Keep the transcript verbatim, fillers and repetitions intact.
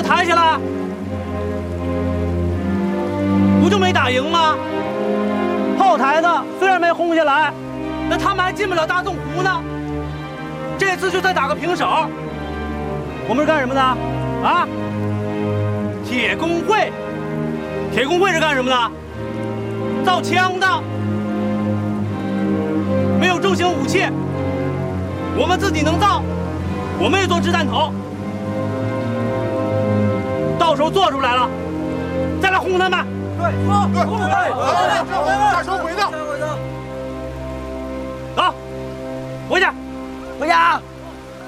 抬起来，不就没打赢吗？后台子虽然没轰下来，那他们还进不了大洞湖呢。这次就再打个平手。我们是干什么的？啊？铁工会。铁工会是干什么的？造枪的。没有重型武器，我们自己能造，我们也做掷弹头。到时候做出来了，再来轰他们。对， 对，对，下车回的。 走，回去。回家。